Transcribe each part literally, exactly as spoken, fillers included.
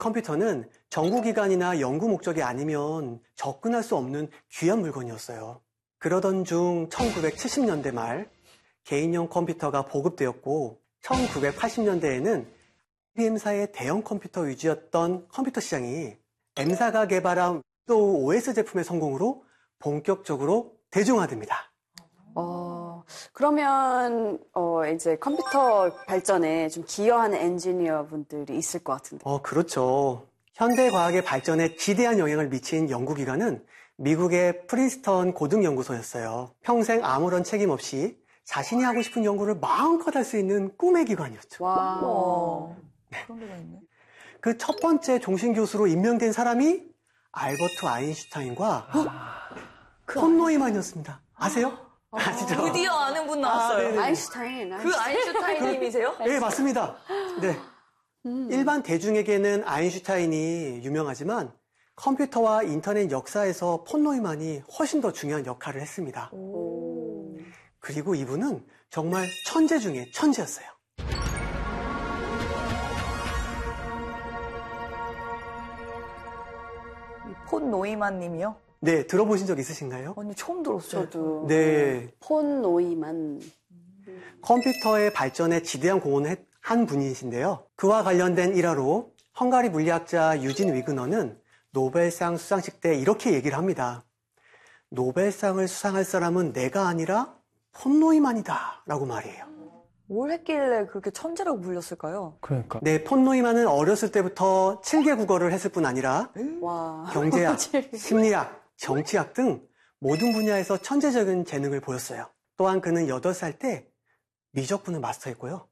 컴퓨터는 정부기관이나 연구 목적이 아니면 접근할 수 없는 귀한 물건이었어요. 그러던 중 천구백칠십 년대 말 개인용 컴퓨터가 보급되었고 천구백팔십 년대에는 아이비엠사의 대형 컴퓨터 위주였던 컴퓨터 시장이 M사가 개발한 윈도우 오에스 제품의 성공으로 본격적으로 대중화됩니다. 어, 그러면 어, 이제 컴퓨터 발전에 좀 기여하는 엔지니어 분들이 있을 것 같은데. 어, 그렇죠. 현대 과학의 발전에 지대한 영향을 미친 연구기관은 미국의 프린스턴 고등연구소였어요. 평생 아무런 책임 없이 자신이 하고 싶은 연구를 마음껏 할 수 있는 꿈의 기관이었죠. 와, 와, 그런 데가 있네. 그 첫 번째 종신 교수로 임명된 사람이 알버트 아인슈타인과 폰 노이만이었습니다. 아세요? 아시죠? 드디어 아는 분 나왔어요. 아, 아인슈타인. 그 아인슈타인님이세요? 네, 맞습니다. 네. 음. 일반 대중에게는 아인슈타인이 유명하지만 컴퓨터와 인터넷 역사에서 폰 노이만이 훨씬 더 중요한 역할을 했습니다. 오. 그리고 이분은 정말 천재 중에 천재였어요. 폰 노이만 님이요? 네, 들어보신 적 있으신가요? 아니, 처음 들었어요. 저도 네. 폰 노이만. 컴퓨터의 발전에 지대한 공헌을 한 분이신데요. 그와 관련된 일화로 헝가리 물리학자 유진 위그너는 노벨상 수상식 때 이렇게 얘기를 합니다. 노벨상을 수상할 사람은 내가 아니라 폰 노이만이다 라고 말이에요. 뭘 했길래 그렇게 천재라고 불렸을까요? 그러니까. 네, 폰 노이만은 어렸을 때부터 칠 개 국어를 했을 뿐 아니라 와. 경제학, 심리학, 정치학 등 모든 분야에서 천재적인 재능을 보였어요. 또한 그는 여덟 살 때 미적분을 마스터했고요.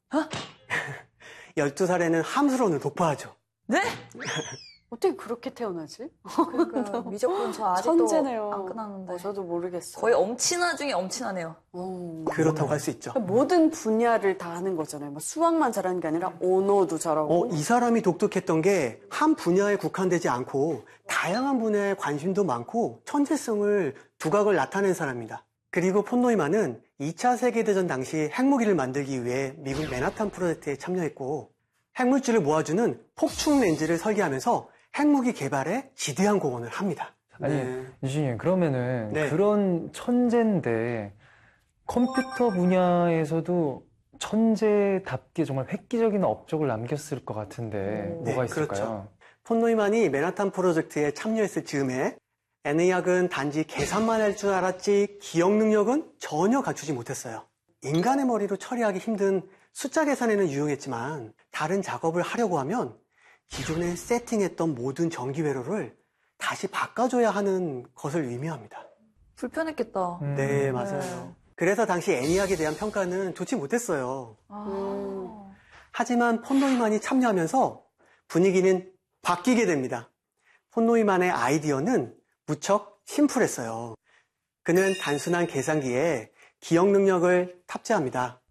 열두 살에는 함수론을 독파하죠. 네? 어떻게 그렇게 태어나지? 그러니까 미적분 저 아직도 천재네요. 안 끝났는데. 어, 저도 모르겠어요. 거의 엄친아 중에 엄친아네요. 어. 그렇다고 할 수 있죠. 모든 분야를 다 하는 거잖아요. 뭐 수학만 잘하는 게 아니라 언어도 잘하고. 어, 이 사람이 독특했던 게 한 분야에 국한되지 않고 다양한 분야에 관심도 많고 천재성을 두각을 나타낸 사람입니다. 그리고 폰 노이만은 이 차 세계대전 당시 핵무기를 만들기 위해 미국 맨하탄 프로젝트에 참여했고 핵물질을 모아주는 폭축 렌즈를 설계하면서 핵무기 개발에 지대한 공헌을 합니다. 아니, 네. 유진이 그러면은 네. 그런 천재인데 컴퓨터 분야에서도 천재답게 정말 획기적인 업적을 남겼을 것 같은데 음. 뭐가 네, 있을까요? 그렇죠. 폰 노이만이 맨하탄 프로젝트에 참여했을 즈음에 애니악은 단지 계산만 할 줄 알았지 기억 능력은 전혀 갖추지 못했어요. 인간의 머리로 처리하기 힘든 숫자 계산에는 유용했지만 다른 작업을 하려고 하면 기존에 세팅했던 모든 전기 회로를 다시 바꿔줘야 하는 것을 의미합니다. 불편했겠다. 음. 네, 맞아요. 그래서 당시 애니악에 대한 평가는 좋지 못했어요. 아. 하지만 폰 노이만이 참여하면서 분위기는 바뀌게 됩니다. 폰 노이만의 아이디어는 무척 심플했어요. 그는 단순한 계산기에 기억 능력을 탑재합니다.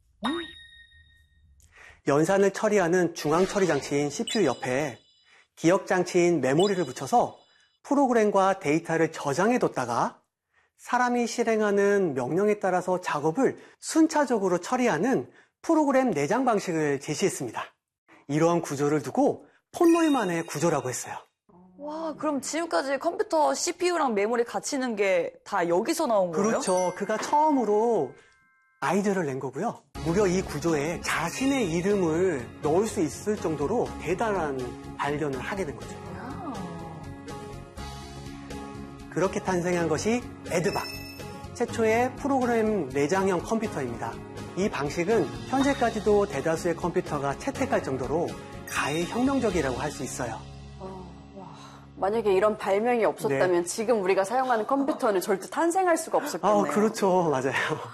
연산을 처리하는 중앙 처리 장치인 씨피유 옆에 기억 장치인 메모리를 붙여서 프로그램과 데이터를 저장해뒀다가 사람이 실행하는 명령에 따라서 작업을 순차적으로 처리하는 프로그램 내장 방식을 제시했습니다. 이러한 구조를 두고 폰 노이만의 구조라고 했어요. 와, 그럼 지금까지 컴퓨터 씨피유랑 메모리 같이 있는 게 다 여기서 나온 거예요? 그렇죠. 그가 처음으로 아이디어를 낸 거고요. 무려 이 구조에 자신의 이름을 넣을 수 있을 정도로 대단한 발견을 하게 된 거죠. 그렇게 탄생한 것이 에드박, 최초의 프로그램 내장형 컴퓨터입니다. 이 방식은 현재까지도 대다수의 컴퓨터가 채택할 정도로 가히 혁명적이라고 할 수 있어요. 어, 와. 만약에 이런 발명이 없었다면 네. 지금 우리가 사용하는 컴퓨터는 절대 탄생할 수가 없었겠네요. 아, 그렇죠. 맞아요.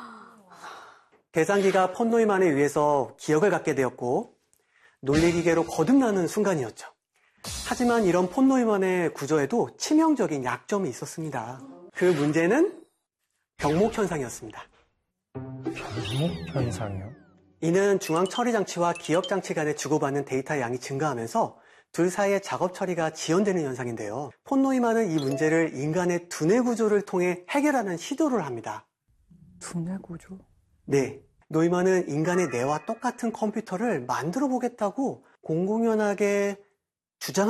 계산기가 폰 노이만에 의해서 기억을 갖게 되었고 논리기계로 거듭나는 순간이었죠. 하지만 이런 폰 노이만의 구조에도 치명적인 약점이 있었습니다. 그 문제는 병목 현상이었습니다. 병목 현상이요? 이는 중앙 처리 장치와 기억 장치 간에 주고받는 데이터 양이 증가하면서 둘 사이의 작업 처리가 지연되는 현상인데요. 폰 노이만은 이 문제를 인간의 두뇌 구조를 통해 해결하는 시도를 합니다. 두뇌 구조? 네. 노이만은 인간의 뇌와 똑같은 컴퓨터를 만들어 보겠다고 공공연하게 주장